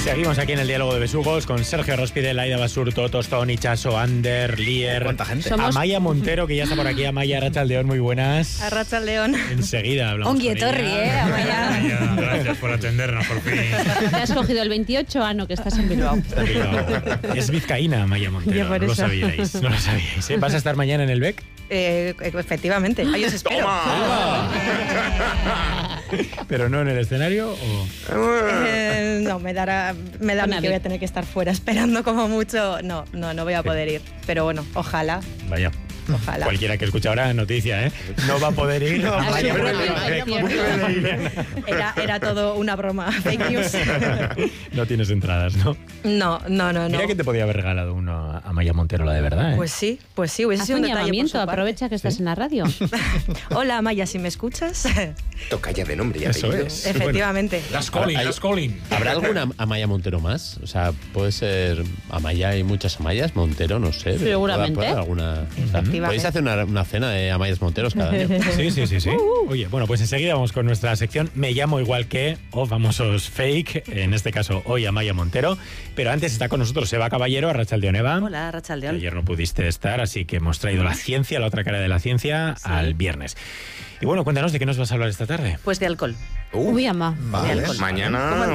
Seguimos aquí en el Diálogo de Besugos con Sergio Rospide, Laida Basurto, Tostón, Ichaso, Ander, Lier. ¿Cuánta gente? Amaya Montero, que ya está por aquí. Amaya, Arratsaldeon, muy buenas. Arratsaldeon. Enseguida hablamos con ella. Amaya. Gracias por atendernos, por fin. ¿Te has cogido el 28? Ah, no, que estás en Bilbao. Está en Bilbao. Es vizcaína, Amaya Montero. Yo por No lo eso. sabíais, no lo sabíais. ¿Eh? ¿Vas a estar mañana en el BEC? Efectivamente, ahí os espero. ¿Pero no en el escenario o...? No, me da a mí que voy a tener que estar fuera esperando como mucho. No voy a poder ir. Pero bueno, ojalá. Vaya. Ojalá. Cualquiera que escuche ahora noticia, ¿eh? No va a poder ir. Amaya Era todo una broma. Fake news. No tienes entradas, ¿no? No. Mira que te podía haber regalado uno a Amaya Montero, la de verdad, ¿eh? Pues sí, hubiese Haz sido un un detalle por llamamiento, su parte. aprovecha que estás en la radio. Hola, Amaya, si me escuchas. Toca ya de nombre y Eso apellido. es. Efectivamente. Las Colin. ¿Habrá alguna Amaya Montero más? O sea, puede ser Amaya, hay muchas Amayas, Montero, no sé. Seguramente. ¿Puede haber alguna? O sea, Efectivamente. podéis hacer una cena de Amayas Monteros cada año. Sí. Oye, bueno, pues enseguida vamos con nuestra sección Me llamo igual que, o famosos fake, en este caso hoy Amaya Montero. Pero antes está con nosotros Eva Caballero, Arratsaldeon, Eva. Hola, Arratsaldeon. Ayer no pudiste estar, así que hemos traído la ciencia, la otra cara de la ciencia, al viernes. Y bueno, cuéntanos de qué nos vas a hablar esta tarde. Pues de alcohol. Uy, ama. Vale, mañana...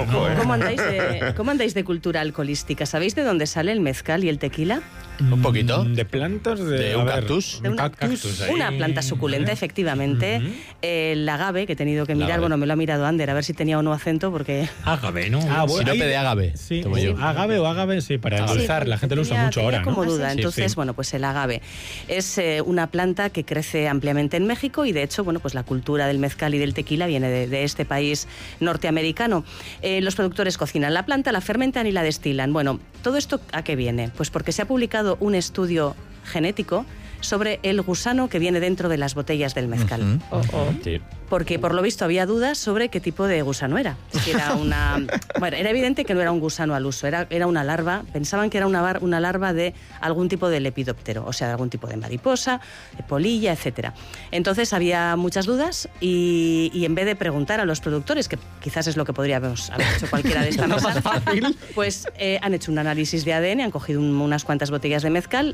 ¿Cómo andáis de cultura alcoholística? ¿Sabéis de dónde sale el mezcal y el tequila? Un poquito. ¿De plantas? De a un ver, cactus. De un cactus ahí. Una planta suculenta, efectivamente. El agave, que he tenido que mirar, agave. bueno, me lo ha mirado Ander, a ver si tenía o no acento, porque... Agave, ¿no? Sirope de agave. Sí, Tomo yo. agave o agave, sí, para endulzar. La gente lo usa Tenía- mucho tenía ahora, como ¿no? duda. Sí, Entonces, sí. bueno, pues el agave es una planta que crece ampliamente en México y, de hecho, bueno, pues la cultura del mezcal y del tequila viene de este país norteamericano. Los productores cocinan la planta, la fermentan y la destilan. Bueno, ¿todo esto a qué viene? Pues porque se ha publicado un estudio genético sobre el gusano que viene dentro de las botellas del mezcal. Sí. Porque por lo visto había dudas sobre qué tipo de gusano era. Si era bueno, era evidente que no era un gusano al uso, era una larva. Pensaban que era una larva de algún tipo de lepidóptero, o sea, de algún tipo de mariposa, de polilla, etc. Entonces había muchas dudas y en vez de preguntar a los productores, que quizás es lo que podríamos haber hecho cualquiera de esta mesa, pues han hecho un análisis de ADN, han cogido unas cuantas botellas de mezcal,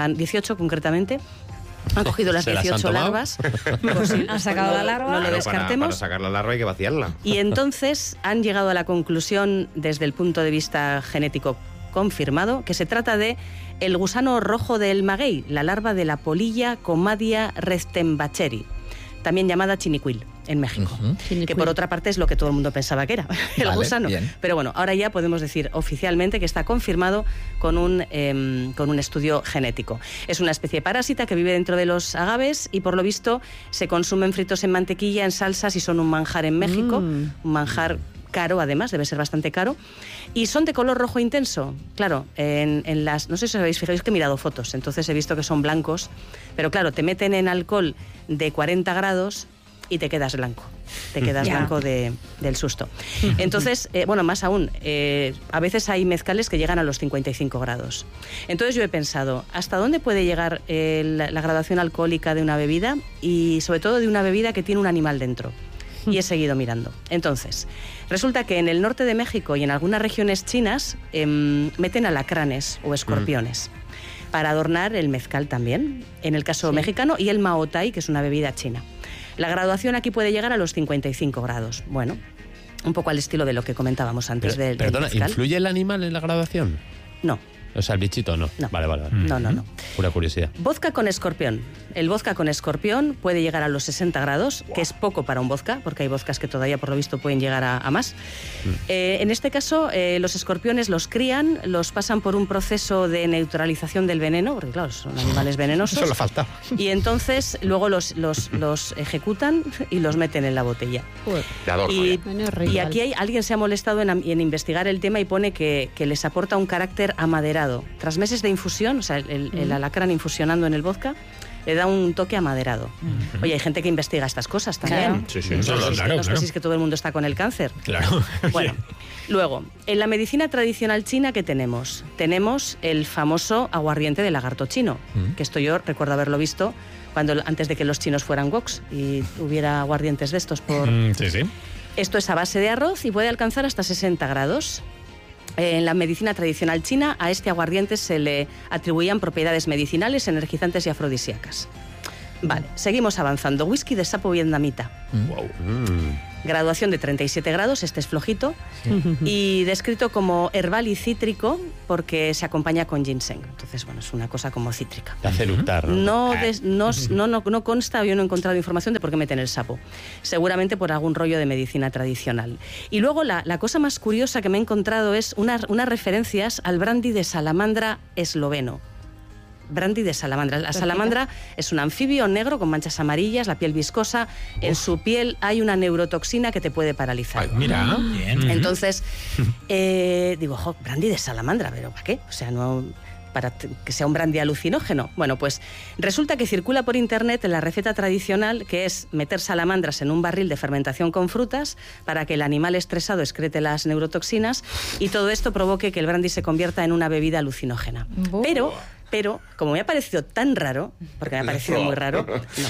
18 concretamente. Han cogido las ¿Se las han 18 tomado? larvas. Han sacado la larva. No lo Claro, descartemos. para sacar la larva hay que vaciarla. Y entonces han llegado a la conclusión, desde el punto de vista genético confirmado, que se trata de el gusano rojo del maguey, la larva de la polilla Comadia rectembacheri, también llamada chinicuil en México. Que por otra parte es lo que todo el mundo pensaba que era, el Vale, gusano. bien. Pero bueno, ahora ya podemos decir oficialmente que está confirmado con un estudio genético. Es una especie parásita que vive dentro de los agaves y por lo visto se consumen fritos en mantequilla, en salsas y son un manjar en México, un manjar caro, además, debe ser bastante caro, y son de color rojo intenso. Claro, en las, no sé si os habéis fijado, es que he mirado fotos, entonces he visto que son blancos, pero claro, te meten en alcohol de 40 grados y te quedas blanco. Te quedas blanco del susto. Entonces, bueno, más aún, a veces hay mezcales que llegan a los 55 grados. Entonces yo he pensado, ¿hasta dónde puede llegar la graduación alcohólica de una bebida? Y sobre todo de una bebida que tiene un animal dentro. Y he seguido mirando. Entonces, resulta que en el norte de México y en algunas regiones chinas meten alacranes o escorpiones para adornar el mezcal también, en el caso mexicano, y el maotai, que es una bebida china. La graduación aquí puede llegar a los 55 grados. Bueno, un poco al estilo de lo que comentábamos antes del Perdona, mezcal. ¿influye el animal en la graduación? No. O sea, el bichito no. No. Vale. No. Pura curiosidad. Vodka con escorpión. El vodka con escorpión puede llegar a los 60 grados, que es poco para un vodka, porque hay vodkas que todavía por lo visto pueden llegar a más. En este caso, los escorpiones los crían, los pasan por un proceso de neutralización del veneno, porque claro, son animales venenosos. Eso le faltaba. Y entonces luego los ejecutan y los meten en la botella. De adorno, Y, ya. y aquí alguien se ha molestado en investigar el tema y pone que les aporta un carácter amaderado. Tras meses de infusión, o sea, el alacrán infusionando en el vodka, le da un toque amaderado. Oye, hay gente que investiga estas cosas también. Sí, No claro. os penséis que todo el mundo está con el cáncer. Claro. Bueno, luego, en la medicina tradicional china, ¿qué tenemos? Tenemos el famoso aguardiente de lagarto chino, que esto yo recuerdo haberlo visto antes de que los chinos fueran woks y hubiera aguardientes de estos por... Sí. Esto es a base de arroz y puede alcanzar hasta 60 grados. En la medicina tradicional china, a este aguardiente se le atribuían propiedades medicinales, energizantes y afrodisíacas. Vale, seguimos avanzando. Whisky de sapo vietnamita. Wow. Graduación de 37 grados, este es flojito, y descrito como herbal y cítrico porque se acompaña con ginseng. Entonces, bueno, es una cosa como cítrica. Te hace eructar, ¿no? No consta, yo no he encontrado información de por qué meten el sapo. Seguramente por algún rollo de medicina tradicional. Y luego la cosa más curiosa que me he encontrado es unas referencias al brandy de salamandra esloveno. Brandy de salamandra. La salamandra es un anfibio negro con manchas amarillas, la piel viscosa. En su piel hay una neurotoxina que te puede paralizar. Ay, mira, bien. Entonces, digo, brandy de salamandra, ¿pero para qué? O sea, no... para que sea un brandy alucinógeno. Bueno, pues resulta que circula por internet la receta tradicional, que es meter salamandras en un barril de fermentación con frutas para que el animal estresado excrete las neurotoxinas y todo esto provoque que el brandy se convierta en una bebida alucinógena. Pero, como me ha parecido tan raro, porque me ha parecido muy raro,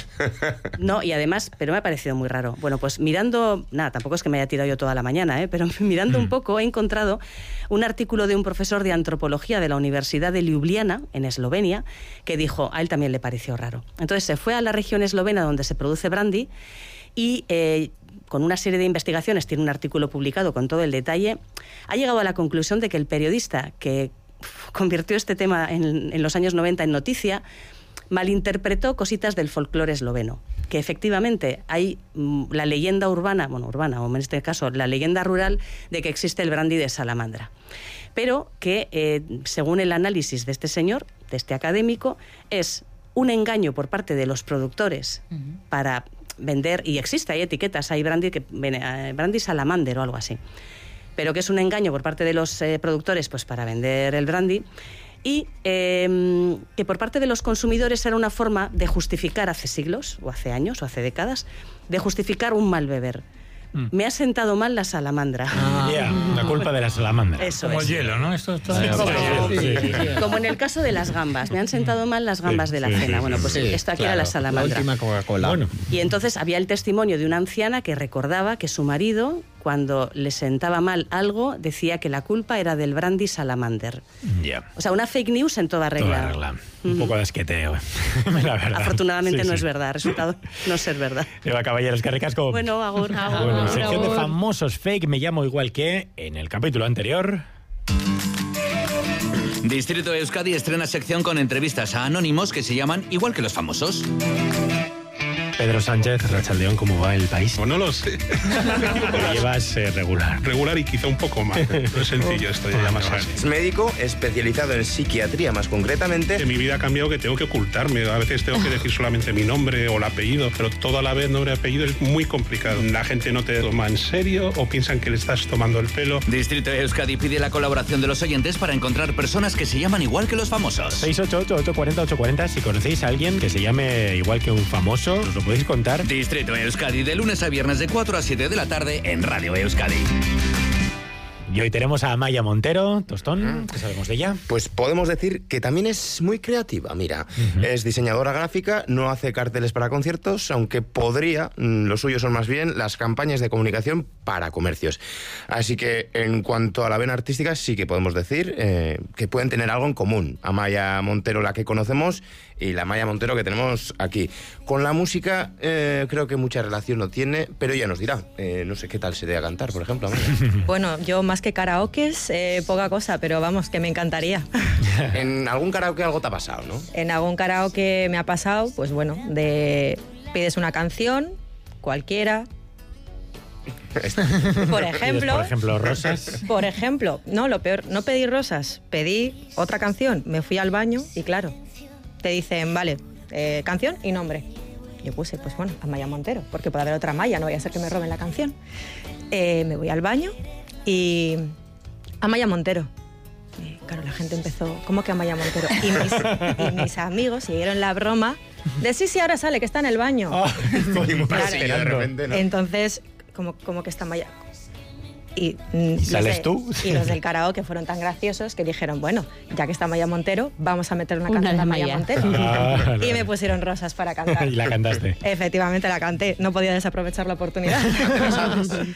no, y además, pero me ha parecido muy raro. Bueno, pues mirando, tampoco es que me haya tirado yo toda la mañana, pero mirando un poco he encontrado un artículo de un profesor de antropología de la Universidad de Ljubljana, en Eslovenia, que dijo, a él también le pareció raro. Entonces se fue a la región eslovena donde se produce brandy y... con una serie de investigaciones, tiene un artículo publicado con todo el detalle, ha llegado a la conclusión de que el periodista que convirtió este tema en los años 90 en noticia, malinterpretó cositas del folclore esloveno, que efectivamente hay la leyenda urbana, o en este caso la leyenda rural, de que existe el brandy de salamandra. Pero que, según el análisis de este señor, de este académico, es un engaño por parte de los productores para vender, y existe, hay etiquetas, hay brandy salamander o algo así, pero que es un engaño por parte de los productores pues para vender el brandy, y que por parte de los consumidores era una forma de justificar hace siglos, o hace años, o hace décadas, de justificar un mal beber. Me ha sentado mal la salamandra. La culpa de la salamandra. Eso como es. el hielo, ¿no? Esto Como en el caso de las gambas. Me han sentado mal las gambas de la cena. Bueno, pues esto aquí era la salamandra. La última Coca-Cola. Bueno. Y entonces había el testimonio de una anciana que recordaba que su marido, cuando le sentaba mal algo, decía que la culpa era del brandy salamander. Ya. O sea, una fake news en toda regla. Un poco de asqueteo, la verdad. Afortunadamente no es verdad, ha resultado no ser verdad. Eva Caballeros, que ricasco. Bueno, agur. Bueno, sección de famosos fake, me llamo igual que en el capítulo anterior. Distrito de Euskadi estrena sección con entrevistas a anónimos que se llaman igual que los famosos. Pedro Sánchez, Rachaldeón, ¿cómo va el país? Pues no lo sé. Lo llevas regular. Regular y quizá un poco más. No es sencillo esto, ya más así. Es médico especializado en psiquiatría, más concretamente. Que mi vida ha cambiado, que tengo que ocultarme. A veces tengo que decir solamente mi nombre o el apellido, pero todo a la vez, nombre y apellido, es muy complicado. La gente no te toma en serio o piensan que le estás tomando el pelo. Distrito de Euskadi pide la colaboración de los oyentes para encontrar personas que se llaman igual que los famosos. 688-840-840, si conocéis a alguien que se llame igual que un famoso, os lo podéis contar. Distrito Euskadi, de lunes a viernes de 4 a 7 de la tarde en Radio Euskadi. Y hoy tenemos a Amaia Montero, Tostón, ¿qué sabemos de ella? Pues podemos decir que también es muy creativa, mira. Es diseñadora gráfica, no hace carteles para conciertos, aunque podría, lo suyo son más bien las campañas de comunicación para comercios. Así que en cuanto a la vena artística, sí que podemos decir que pueden tener algo en común. Amaia Montero, la que conocemos, y la Amaia Montero que tenemos aquí. Con la música creo que mucha relación no tiene, pero ella nos dirá. No sé qué tal se dé a cantar, por ejemplo, Amaia. Bueno, yo más que karaokes, poca cosa, pero vamos, que me encantaría. En algún karaoke algo te ha pasado, ¿no? En algún karaoke me ha pasado, pues bueno, pides una canción, cualquiera. Por ejemplo, rosas. Por ejemplo, no, lo peor, no pedí rosas, pedí otra canción, me fui al baño y claro, te dicen, vale, canción y nombre. Yo puse, pues bueno, Amaia Montero, porque puede haber otra Amaia, no vaya a ser que me roben la canción. Me voy al baño y Amaia Montero. Claro, la gente empezó, ¿cómo que Amaia Montero? Y mis amigos siguieron la broma de sí, ahora sale, que está en el baño. Claro, de repente, ¿no? Entonces, como que está Amaia. Y ¿sales tú? Y los del karaoke fueron tan graciosos que dijeron, bueno, ya que está Amaia Montero, vamos a meter una canción de Amaia Montero. Y me pusieron rosas para cantar. Y la cantaste. Efectivamente la canté, no podía desaprovechar la oportunidad.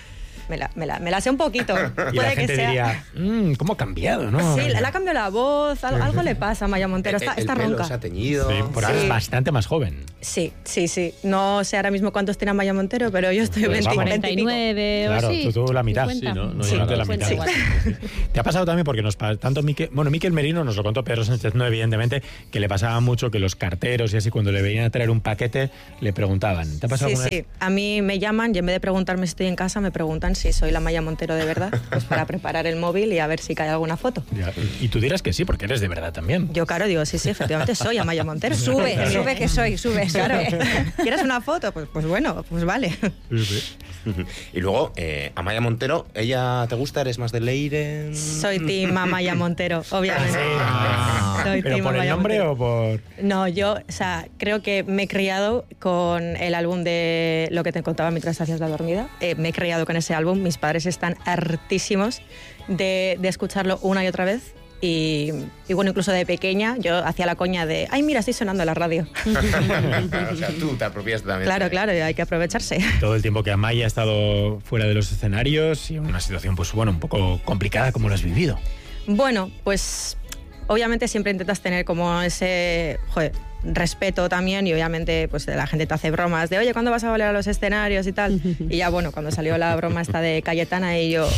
me la sé un poquito. Y la Puede gente que sea... diría, ¿cómo ha cambiado, no? Sí, le ha cambiado la voz, algo le pasa a Maya Montero, está el pelo ronca. se ha teñido. Sí, porque ahora Sí. es bastante más joven. Sí. No sé ahora mismo cuántos tiene Maya Montero, pero yo estoy Pues 20, vamos. 20 y pico. 49 Claro, o sí. tú la mitad. 50. Sí, ¿no? No Sí, llega de la a mitad. 50. Te ha pasado también porque tanto Miquel Merino nos lo contó, Pedro Sánchez no, evidentemente, que le pasaba mucho que los carteros y así cuando le venían a traer un paquete le preguntaban. ¿Te ha pasado Sí, alguna sí. vez? A mí me llaman y en vez de preguntarme si estoy en casa, me preguntan si soy la Maya Montero de verdad, pues para preparar el móvil y a ver si cae alguna foto. Ya, y tú dirás que sí, porque eres de verdad también. Yo, claro, digo, sí, efectivamente soy Amaya Montero. Sube que soy, sube. Claro. ¿Quieres una foto? Pues bueno, pues vale. Y luego, Amaya Montero, ¿ella te gusta? ¿Eres más de Leire? Soy team Amaya Montero, obviamente. Soy ¿Pero team por el Amaya nombre Montero. o por...? No, yo, o sea, creo que me he criado con el álbum de Lo que te contaba mientras hacías la dormida. Me he criado con ese álbum. Mis padres están hartísimos de escucharlo una y otra vez. Y bueno, incluso de pequeña yo hacía la coña de, ay, mira, estoy sonando en la radio. O sea, tú te apropiaste también. Claro, hay que aprovecharse. Todo el tiempo que Amaya ha estado fuera de los escenarios y en una situación, pues bueno, un poco complicada, ¿cómo lo has vivido? Bueno, pues obviamente siempre intentas tener como ese respeto también y obviamente pues la gente te hace bromas de, oye, ¿cuándo vas a volver a los escenarios y tal? Y ya bueno, cuando salió la broma esta de Cayetana y yo...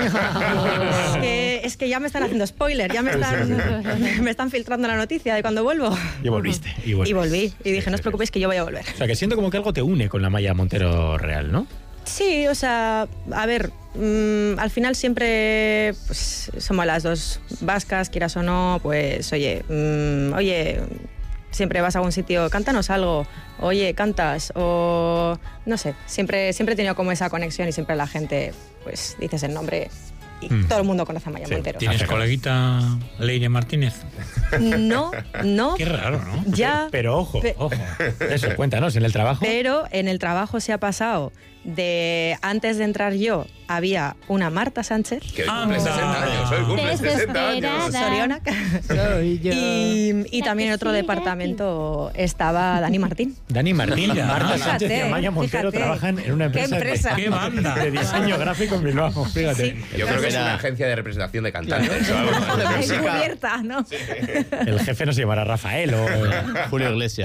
es que ya me están haciendo spoiler, ya me están filtrando la noticia de cuando vuelvo. Y volviste. Y volví. Y dije, no os preocupéis que yo voy a volver. O sea, que siento como que algo te une con la Amaya Montero real, ¿no? Sí, o sea, a ver, al final siempre pues, somos las dos vascas, quieras o no, pues oye, siempre vas a algún sitio, cántanos algo, oye, cantas, o no sé, siempre he tenido como esa conexión y siempre la gente, pues dices el nombre y todo el mundo conoce a Amaya Montero. ¿Tienes coleguita Leire Martínez? No. Qué raro, ¿no? Ya. Pero ojo. Eso, cuéntanos, en el trabajo. Pero en el trabajo se ha pasado de antes de entrar yo había una Marta Sánchez. Que hoy cumple 60 años, hoy cumple 60 años. Soriona. Soy yo. Y también en otro departamento estaba Dani Martín. Dani Martín, Marta Sánchez y Fíjate, Amaya Montero fíjate. trabajan en una empresa, empresa? ¡Qué banda! de diseño gráfico en Bilbao. Fíjate. Yo creo que es una agencia de representación de cantantes o algo. Encubierta, ¿no? El jefe no se llamará Rafael o... Julio Iglesias.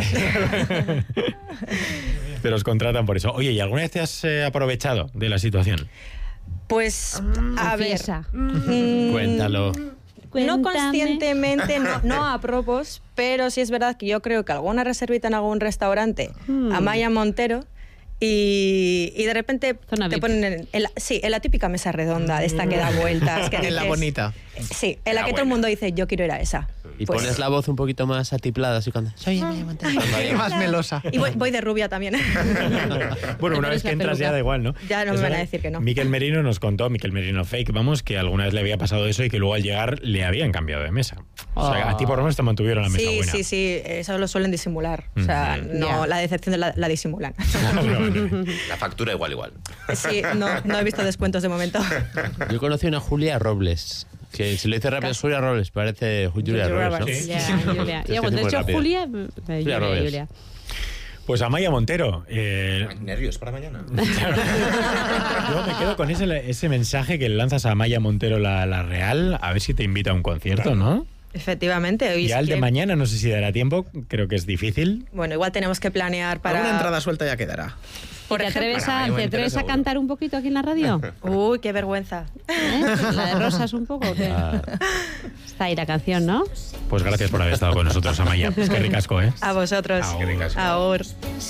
Pero os contratan por eso. Oye, ¿y alguna vez te has aprovechado de la situación? Pues, a ver, Confiesa. Cuéntalo. no Cuéntame. conscientemente, no a propósito, pero sí es verdad que yo creo que alguna reservita en algún restaurante, Amaya Montero, y de repente Zona te VIP. ponen en la típica mesa redonda, de esta que da vueltas. Que En la dices- bonita. Sí, en la La que todo el buena. mundo dice, yo quiero ir a esa. Y Pues- pones la voz un poquito más atiplada, así cuando... Soy Amaya Montero. Más melosa. Y voy de rubia también. Bueno, una Te vez que pones la entras ya peluca. da igual, ¿no? Ya no me Es van a verdad, decir que no. Miquel Merino nos contó, Miquel Merino Fake, vamos, que alguna vez le había pasado eso y que luego al llegar le habían cambiado de mesa. O sea, a ti por lo menos te mantuvieron la mesa buena. Sí, eso lo suelen disimular. O sea, no, Ya. la decepción la disimulan. La factura igual. Sí, no he visto descuentos de momento. Yo conocí una Julia Robles, que si lo dice rápido es Julia Robles, parece Julia Robles, ¿no? Roberts. Ya, Julia. Sí, Ya, cuando he muy dicho rápido. Julia, Julia Roberts. Julia. Pues Amaya Montero. Nervios para mañana. Yo me quedo con ese mensaje que le lanzas a Amaya Montero, la Real, a ver si te invita a un concierto, ¿no? Efectivamente. hoy Y al de que- mañana no sé si dará tiempo, creo que es difícil. Bueno, igual tenemos que planear para... Alguna entrada suelta ya quedará. Por ¿Te ejemplo- atreves, Para mí me ¿te atreves interesa a seguro. cantar un poquito aquí en la radio? Uy, qué vergüenza. ¿Eh? La de Rosas un poco. ¿o qué? Está ahí la canción, ¿no? Pues gracias por haber estado con nosotros, Amaya. Es que ricasco, ¿eh? A vosotros. Qué ricasco. Ahora.